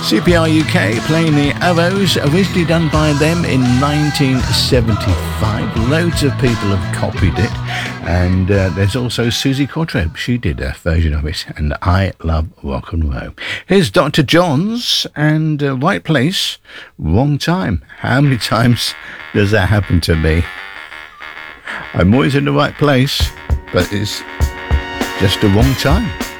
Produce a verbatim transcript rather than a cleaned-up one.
C P R U K playing the Ovos, originally done by them in nineteen seventy-five. Loads of people have copied it, and uh, there's also Susie Quatro. She did a version of it, and I love rock and roll. Here's Doctor Johns and uh, Right Place, Wrong Time. How many times does that happen to me? I'm always in the right place, but it's just the wrong time.